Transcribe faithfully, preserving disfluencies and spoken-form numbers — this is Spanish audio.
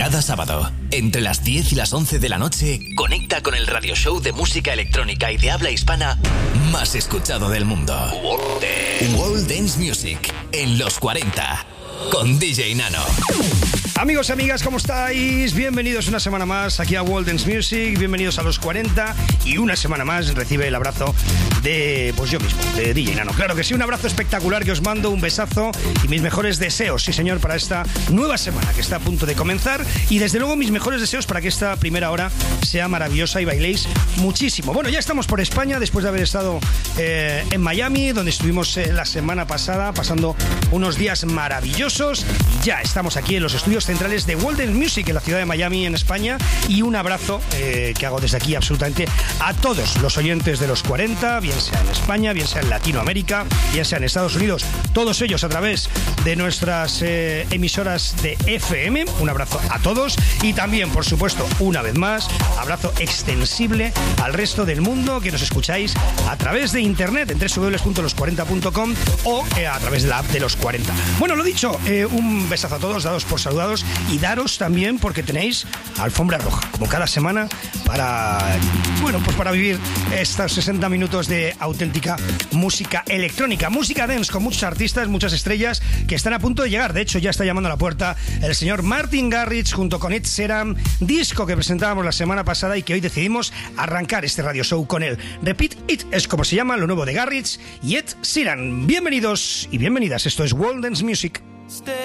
Cada sábado, entre las diez y las once de la noche, conecta con el radio show de música electrónica y de habla hispana más escuchado del mundo. World Dance, World Dance Music en los cuarenta con D J Nano. Amigos y amigas, ¿cómo estáis? Bienvenidos una semana más aquí a World Dance Music, bienvenidos a los cuarenta y una semana más recibe el abrazo de, pues yo mismo, de D J Nano. Claro que sí, un abrazo espectacular que os mando, un besazo y mis mejores deseos, sí señor, para esta nueva semana que está a punto de comenzar y desde luego mis mejores deseos para que esta primera hora sea maravillosa y bailéis muchísimo. Bueno, ya estamos por España después de haber estado eh, en Miami, donde estuvimos eh, la semana pasada pasando unos días maravillosos y ya estamos aquí en los estudios centrales de World Dance Music en la ciudad de Miami, en España, y un abrazo eh, que hago desde aquí absolutamente a todos los oyentes de los cuarenta, bien sea en España, bien sea en Latinoamérica, bien sea en Estados Unidos, todos ellos a través de nuestras eh, emisoras de F M. Un abrazo a todos y también, por supuesto, una vez más, abrazo extensible al resto del mundo que nos escucháis a través de internet en doble u doble u doble u punto los cuarenta punto com o eh, a través de la app de los cuarenta. Bueno, lo dicho, eh, un besazo a todos, dados por saludados y daros también porque tenéis alfombra roja, como cada semana, para, bueno, pues para vivir estos sesenta minutos de auténtica música electrónica, música dance con muchos artistas, muchas estrellas que están a punto de llegar. De hecho, ya está llamando a la puerta el señor Martin Garrix junto con Ed Sheeran, disco que presentábamos la semana pasada y que hoy decidimos arrancar este radio show con él. Repeat It es como se llama lo nuevo de Garrix y Ed Sheeran. Bienvenidos y bienvenidas, esto es World Dance Music.